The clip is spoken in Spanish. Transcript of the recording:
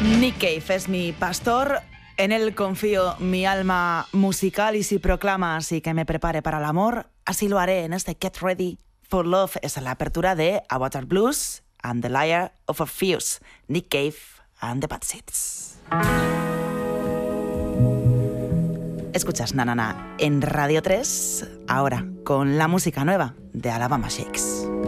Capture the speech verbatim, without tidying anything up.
Nick Cave es mi pastor, en él confío mi alma musical y si proclama así que me prepare para el amor, así lo haré en este Get Ready for Love. Es la apertura de A Water Blues and the Liar of Orpheus, Nick Cave and the Bad Seeds. Escuchas Na Na Na en Radio tres, ahora con la música nueva de Alabama Shakes.